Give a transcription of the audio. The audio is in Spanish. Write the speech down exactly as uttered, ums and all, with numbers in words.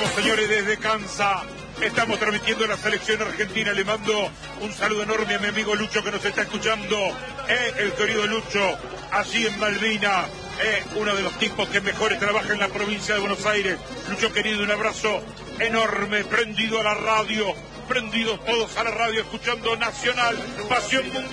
Estamos, señores, desde Kansas. Estamos transmitiendo la selección argentina. Le mando un saludo enorme a mi amigo Lucho que nos está escuchando. Eh, el querido Lucho, allí en Malvina. Eh, uno de los tipos que mejores trabaja en la provincia de Buenos Aires. Lucho querido, un abrazo enorme. Prendido a la radio. Prendidos todos a la radio, escuchando Nacional, Pasión Mundial.